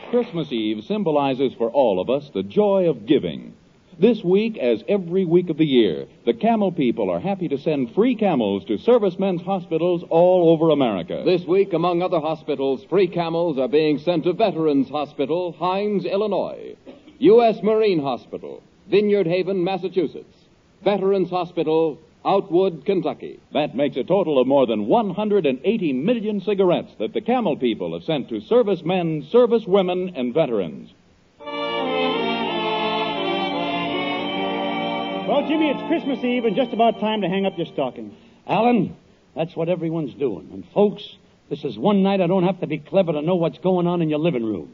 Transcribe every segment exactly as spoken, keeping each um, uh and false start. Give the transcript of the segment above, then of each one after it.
Christmas Eve symbolizes for all of us the joy of giving. This week, as every week of the year, the Camel people are happy to send free camels to servicemen's hospitals all over America. This week, among other hospitals, free camels are being sent to Veterans Hospital, Hines, Illinois, U S Marine Hospital, Vineyard Haven, Massachusetts, Veterans Hospital, Outwood, Kentucky. That makes a total of more than one hundred eighty million cigarettes that the Camel people have sent to servicemen, servicewomen, and veterans. Well, Jimmy, it's Christmas Eve and just about time to hang up your stocking. Alan, that's what everyone's doing. And, folks, this is one night I don't have to be clever to know what's going on in your living room.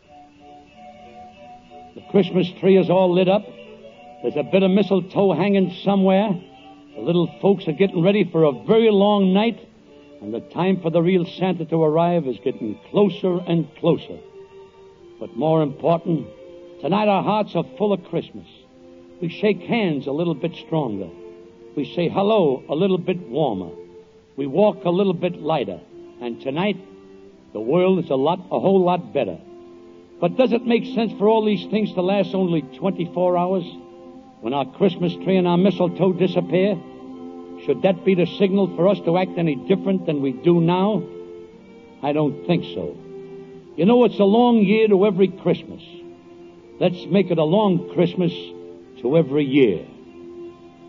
The Christmas tree is all lit up. There's a bit of mistletoe hanging somewhere. The little folks are getting ready for a very long night, and the time for the real Santa to arrive is getting closer and closer. But more important, tonight our hearts are full of Christmas. We shake hands a little bit stronger. We say hello a little bit warmer. We walk a little bit lighter. And tonight, the world is a lot, a whole lot better. But does it make sense for all these things to last only twenty-four hours? When our Christmas tree and our mistletoe disappear? Should that be the signal for us to act any different than we do now? I don't think so. You know, it's a long year to every Christmas. Let's make it a long Christmas to every year.